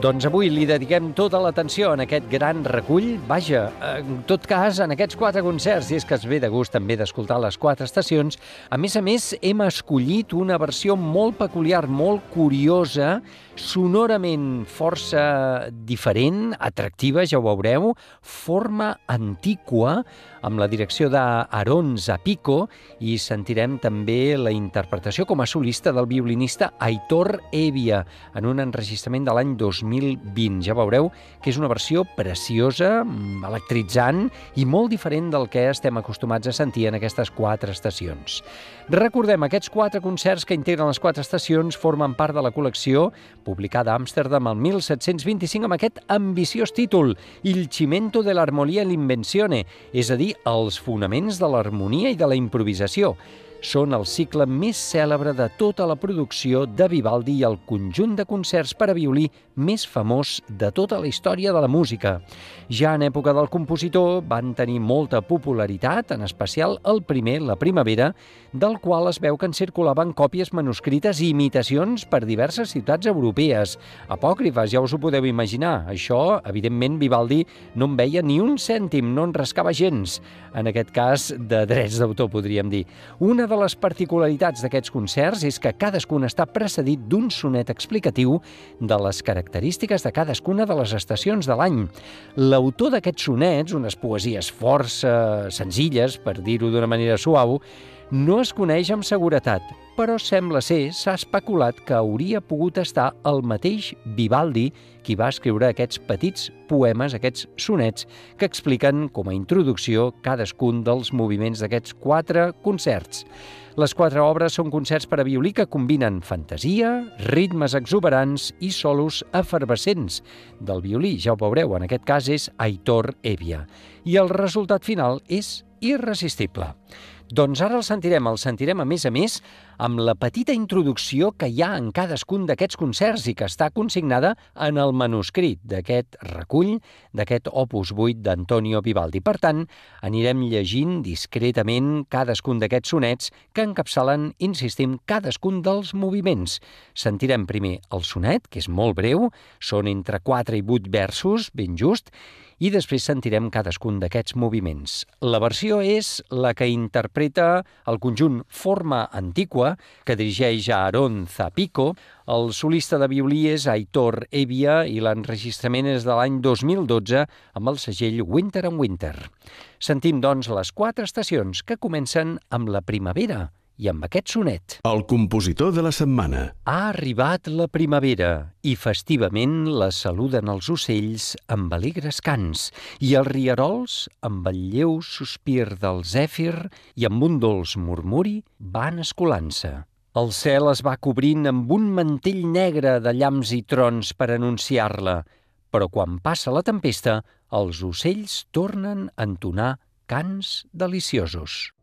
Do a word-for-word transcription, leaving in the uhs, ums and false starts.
Doncs avui li dediquem tota l'atenció en aquest gran recull. Vaja, en tot cas, en aquests quatre concerts, i és que es ve de gust també d'escoltar les quatre estacions, a més a més hem escollit una versió molt peculiar, molt curiosa, sonorament força diferent, atractiva, ja ho veureu, forma antiqua, amb la direcció d'Aaron Zapico, i sentirem també la interpretació com a solista del violinista Aitor Hevia, en un enregistrament de l'any dos mil vint. Ja veureu que és una versió preciosa, electritzant i molt diferent del que estem acostumats a sentir en aquestes quatre estacions. Recordem, aquests quatre concerts que integren les quatre estacions formen part de la col·lecció publicada a Amsterdam el mil set-cents vint-i-cinc amb aquest ambiciós títol, Il cimento de l'armonia e l'invenzione, és a dir, els fonaments de l'harmonia i de la improvisació. Són el cicle més cèlebre de tota la producció de Vivaldi i el conjunt de concerts per a violí més famós de tota la història de la música. Ja en època del compositor van tenir molta popularitat, en especial el primer, La primavera, del qual es veu que en circulaven còpies manuscrites i imitacions per diverses ciutats europees. Apòcrifes, ja us ho podeu imaginar. Això, evidentment, Vivaldi no en veia ni un cèntim, no en rascava gens. En aquest cas, de drets d'autor, podríem dir. Una de les particularitats d'aquests concerts és que cadascun està precedit d'un sonet explicatiu de les característiques de cadascuna de les estacions de l'any. L'autor d'aquests sonets, unes poesies força senzilles, per dir-ho d'una manera suau, no es coneix amb seguretat, però sembla ser, s'ha especulat que hauria pogut estar el mateix Vivaldi qui va escriure aquests petits poemes, aquests sonets, que expliquen com a introducció cadascun dels moviments d'aquests quatre concerts. Les quatre obres són concerts per a violí que combinen fantasia, ritmes exuberants i solos efervescents del violí. Ja ho veureu, en aquest cas és Aitor Hevia. I el resultat final és irresistible. Doncs ara el sentirem, el sentirem a més a més amb la petita introducció que hi ha en cadascun d'aquests concerts i que està consignada en el manuscrit d'aquest recull, d'aquest opus vuit d'Antonio Vivaldi. Per tant, anirem llegint discretament cadascun d'aquests sonets que encapçalen, insistim, cadascun dels moviments. Sentirem primer el sonet, que és molt breu, són entre quatre i vuit versos, ben just, i després sentirem cadascun d'aquests moviments. La versió és la que interpreta el conjunt Forma Antiqua, que dirigeix a Aaron Zapico. El solista de violí és Aitor Hevia i l'enregistrament és de l'any dos mil dotze amb el segell Winter and Winter. Sentim, doncs, les quatre estacions que comencen amb la primavera, i amb aquest sonet. El compositor de la setmana. Ha arribat la primavera i festivament la saluden els ocells amb alegres cants i els rierols amb el lleu sospir del zèfir i amb un dolç murmuri van escolant-se. El cel es va cobrint amb un mantell negre de llamps i trons per anunciar-la, però quan passa la tempesta, els ocells tornen a entonar cants deliciosos.